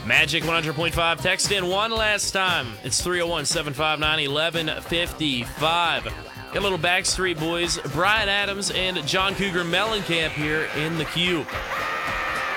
Magic 100.5. Text in one last time. It's 301-759-1155. Got a little Backstreet Boys, Bryan Adams, and John Cougar Mellencamp here in the queue.